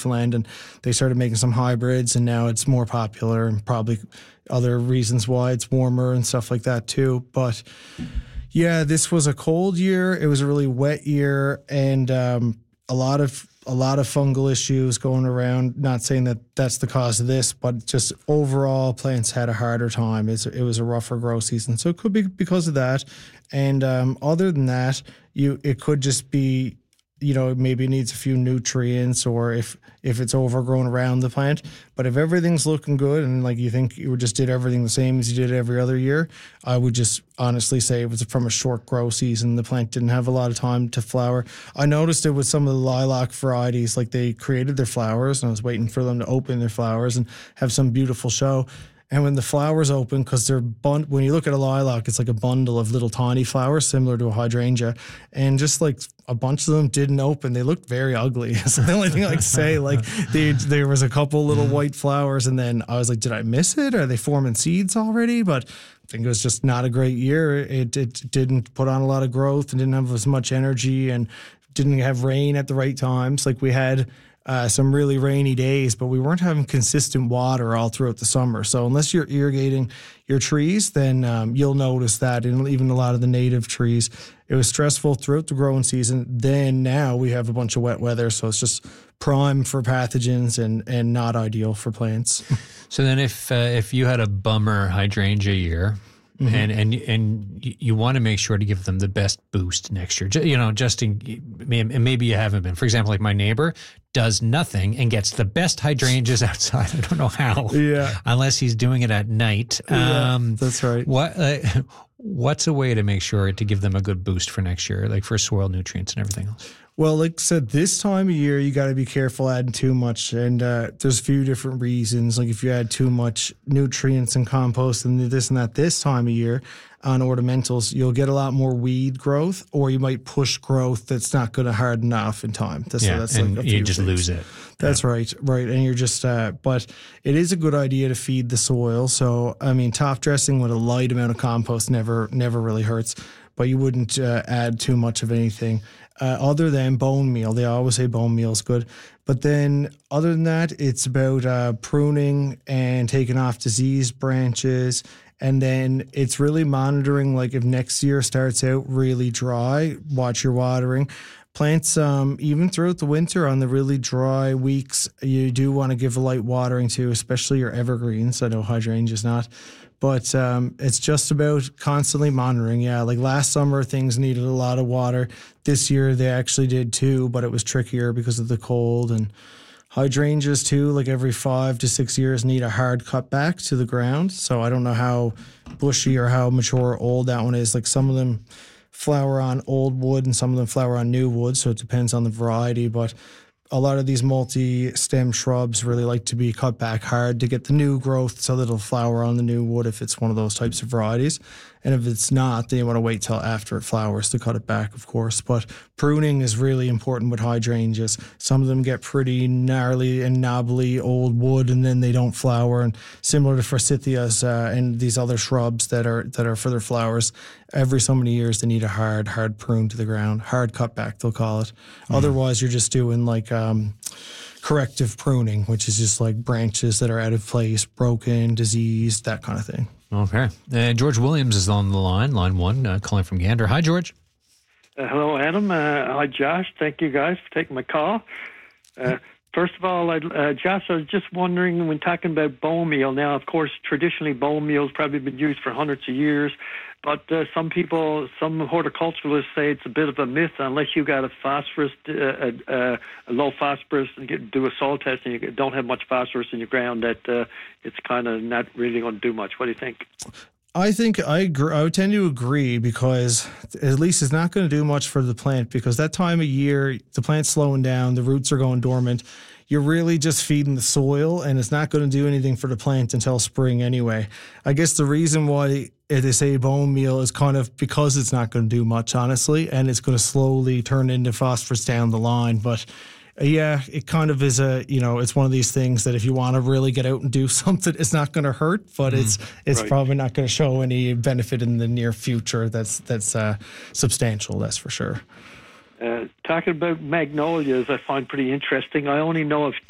Newfoundland, and they started making some hybrids, and now it's more popular, and probably other reasons why it's warmer and stuff like that too. But yeah, this was a cold year. It was a really wet year, and a lot of fungal issues going around. Not saying that that's the cause of this, but just overall, plants had a harder time. It was a rougher growth season, so it could be because of that. And other than that, it could just be, maybe it needs a few nutrients, or if it's overgrown around the plant. But if everything's looking good and like you think you just did everything the same as you did every other year, I would just honestly say it was from a short growth season. The plant didn't have a lot of time to flower. I noticed it with some of the lilac varieties, like they created their flowers and I was waiting for them to open their flowers and have some beautiful show. And when the flowers open, because when you look at a lilac, it's like a bundle of little tiny flowers similar to a hydrangea. And just like a bunch of them didn't open. They looked very ugly. So the only thing I can say, like there was a couple little white flowers, and then I was like, did I miss it? Are they forming seeds already? But I think it was just not a great year. It didn't put on a lot of growth and didn't have as much energy and didn't have rain at the right times. Like we had some really rainy days, but we weren't having consistent water all throughout the summer. So unless you're irrigating your trees, then you'll notice that in even a lot of the native trees. It was stressful throughout the growing season. Then now we have a bunch of wet weather, so it's just prime for pathogens and not ideal for plants. So then if you had a bummer hydrangea year, and you want to make sure to give them the best boost next year. And maybe you haven't been. For example, like my neighbor does nothing and gets the best hydrangeas outside. I don't know how. Yeah. Unless he's doing it at night. That's right. What's a way to make sure to give them a good boost for next year, like for soil nutrients and everything else? Well, like I said, this time of year, you got to be careful adding too much. And there's a few different reasons. Like if you add too much nutrients and compost and this and that this time of year on ornamentals, you'll get a lot more weed growth, or you might push growth that's not going to harden off in time. That's and like a few you just things. Lose it. That's right. And you're just, but it is a good idea to feed the soil. So, I mean, top dressing with a light amount of compost never really hurts, but you wouldn't add too much of anything. Other than bone meal. They always say bone meal is good. But then other than that, it's about pruning and taking off diseased branches. And then it's really monitoring, like if next year starts out really dry, watch your watering. Plants, even throughout the winter on the really dry weeks, you do want to give a light watering to, especially your evergreens. I know hydrangeas not. But it's just about constantly monitoring. Yeah, like last summer, things needed a lot of water. This year, they actually did too, but it was trickier because of the cold. And hydrangeas too, like every 5 to 6 years, need a hard cut back to the ground. So I don't know how bushy or how mature or old that one is. Like some of them flower on old wood and some of them flower on new wood. So it depends on the variety. But a lot of these multi-stem shrubs really like to be cut back hard to get the new growth so that it'll flower on the new wood if it's one of those types of varieties. And if it's not, then you want to wait till after it flowers to cut it back, of course. But pruning is really important with hydrangeas. Some of them get pretty gnarly and knobbly old wood, and then they don't flower. And similar to forsythias and these other shrubs that are for their flowers, every so many years they need a hard prune to the ground, hard cut back, they'll call it. Otherwise, you're just doing like corrective pruning, which is just like branches that are out of place, broken, diseased, that kind of thing. Okay. George Williams is on the line 1, calling from Gander. Hi, George. Hello, Adam. Hi, Josh. Thank you guys for taking my call. First of all, Josh, I was just wondering, when talking about bone meal, now, of course, traditionally bone meal has probably been used for hundreds of years, but some horticulturalists say it's a bit of a myth unless you got a phosphorus, a low phosphorus, and do a soil test and you don't have much phosphorus in your ground, that it's kind of not really going to do much. What do you think? I think I agree. I would tend to agree, because at least it's not going to do much for the plant, because that time of year, the plant's slowing down, the roots are going dormant. You're really just feeding the soil, and it's not going to do anything for the plant until spring anyway. I guess the reason why they say bone meal is kind of because it's not going to do much, honestly, and it's going to slowly turn into phosphorus down the line. But yeah, it kind of is it's one of these things that if you want to really get out and do something, it's not going to hurt, but it's right. Probably not going to show any benefit in the near future that's substantial, that's for sure. Talking about magnolias, I find pretty interesting. I only know of